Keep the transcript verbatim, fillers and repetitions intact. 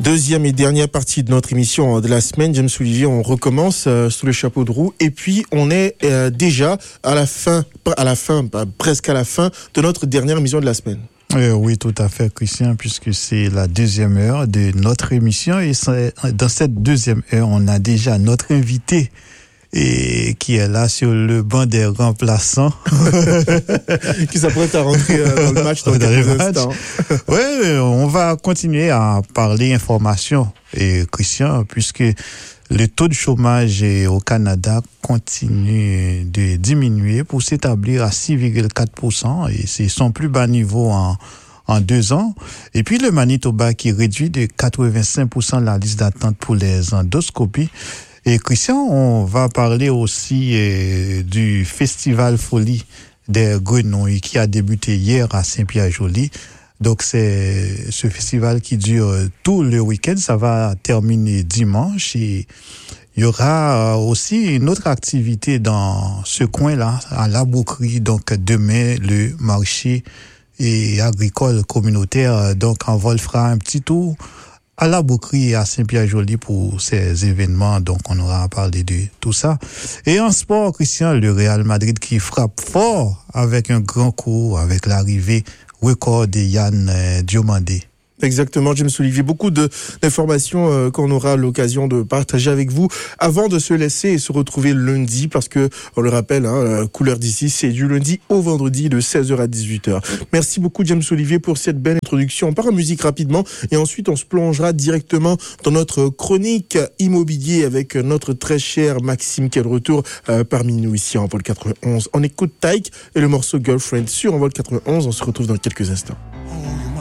Deuxième et dernière partie de notre émission de la semaine. James Olivier, on recommence euh, sous le chapeau de roue. Et puis, on est euh, déjà à la fin, à la fin, pas, presque à la fin de notre dernière émission de la semaine. Euh, oui, tout à fait, Christian, puisque c'est la deuxième heure de notre émission. Et dans cette deuxième heure, on a déjà notre invité et qui est là sur le banc des remplaçants. Qui s'apprête à rentrer dans le match dans, dans quelques instants. Oui, on va continuer à parler information, et Christian, puisque le taux de chômage au Canada continue de diminuer pour s'établir à six virgule quatre pour cent et c'est son plus bas niveau en en deux ans. Et puis le Manitoba qui réduit de quatre-vingt-cinq pour cent la liste d'attente pour les endoscopies. Et Christian, on va parler aussi euh, du Festival Folie des Grenouilles qui a débuté hier à Saint-Pierre-Joli. Donc c'est ce festival qui dure tout le week-end, ça va terminer dimanche et il y aura aussi une autre activité dans ce coin-là, à La Bouquerie. Donc demain, le marché et agricole communautaire. Donc on va le fera un petit tour à La Bouquerie et à Saint-Pierre-Joli pour ces événements. Donc on aura à parler de tout ça. Et en sport, Christian, le Real Madrid qui frappe fort avec un grand coup, avec l'arrivée record de Yann euh, Diomandé. Exactement, James Olivier. Beaucoup de, d'informations euh, qu'on aura l'occasion de partager avec vous avant de se laisser et se retrouver lundi parce que, on le rappelle, hein, la couleur d'ici, c'est du lundi au vendredi de seize heures à dix-huit heures. Merci beaucoup, James Olivier, pour cette belle introduction. On part en musique rapidement et ensuite on se plongera directement dans notre chronique immobilier avec notre très cher Maxime qui est de retour euh, parmi nous ici en Envol quatre-vingt-onze. On écoute Tyke et le morceau Girlfriend sur Envol quatre-vingt-onze. On se retrouve dans quelques instants.